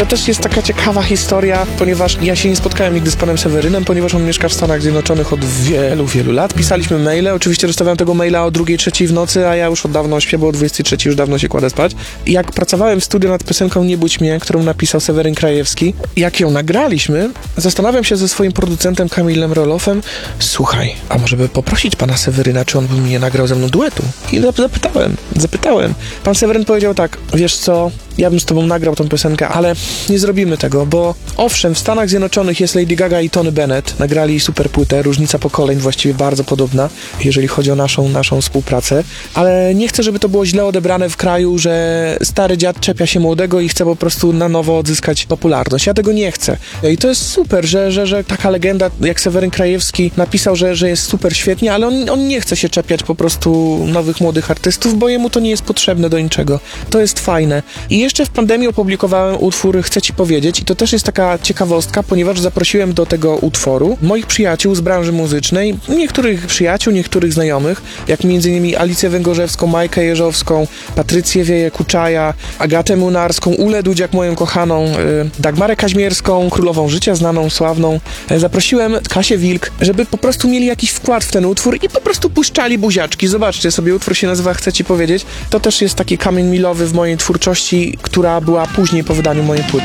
To też jest taka ciekawa historia, ponieważ ja się nie spotkałem nigdy z panem Sewerynem, ponieważ on mieszka w Stanach Zjednoczonych od wielu, wielu lat. Pisaliśmy maile, oczywiście dostawałem tego maila o 2, 3 w nocy, a ja już od dawna śpię, bo o 23 już dawno się kładę spać. Jak pracowałem w studiu nad piosenką Nie budź mnie, którą napisał Seweryn Krajewski, jak ją nagraliśmy, zastanawiam się ze swoim producentem Kamilem Roloffem, słuchaj, a może by poprosić pana Seweryna, czy on by mi nie nagrał ze mną duetu? I zapytałem. Pan Seweryn powiedział tak, wiesz co, ja bym z tobą nagrał tą piosenkę, ale nie zrobimy tego, bo owszem, w Stanach Zjednoczonych jest Lady Gaga i Tony Bennett, nagrali super płytę, różnica pokoleń właściwie bardzo podobna, jeżeli chodzi o naszą współpracę, ale nie chcę, żeby to było źle odebrane w kraju, że stary dziad czepia się młodego i chce po prostu na nowo odzyskać popularność. Ja tego nie chcę. I to jest super, że taka legenda jak Seweryn Krajewski napisał, że jest super świetnie, ale on nie chce się czepiać po prostu nowych, młodych artystów, bo jemu to nie jest potrzebne do niczego. To jest fajne. I jeszcze w pandemii opublikowałem utwór Chcę ci powiedzieć i to też jest taka ciekawostka, ponieważ zaprosiłem do tego utworu moich przyjaciół z branży muzycznej, niektórych przyjaciół, niektórych znajomych, jak m.in. Alicję Węgorzewską, Majkę Jeżowską, Patrycję Wieje-Kuczaja, Agatę Munarską, Ulę Dudziak, moją kochaną, Dagmarę Kaźmierską, królową życia, znaną, sławną. Zaprosiłem Kasię Wilk, żeby po prostu mieli jakiś wkład w ten utwór i po prostu puszczali buziaczki. Zobaczcie sobie, utwór się nazywa Chcę ci powiedzieć. To też jest taki kamień milowy w mojej twórczości, która była później po wydaniu mojej płyty.